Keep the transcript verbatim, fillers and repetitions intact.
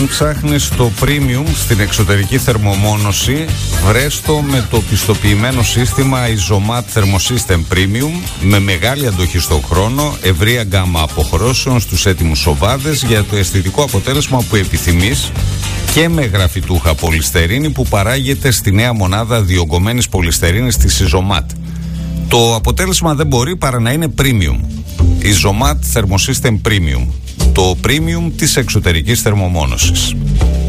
ψάχνεις το premium στην εξωτερική θερμομόνωση, βρες το με το πιστοποιημένο σύστημα Isomat Thermosystem Premium με μεγάλη αντοχή στον χρόνο, ευρεία γκάμα αποχρώσεων στους έτοιμους σοβάδες για το αισθητικό αποτέλεσμα που επιθυμείς και με γραφιτούχα πολυστερίνη που παράγεται στη νέα μονάδα διογκωμένης πολυστερίνης της Isomat. Το αποτέλεσμα δεν μπορεί παρά να είναι premium. Isomat Thermosystem Premium. Το premium της εξωτερικής θερμομόνωσης.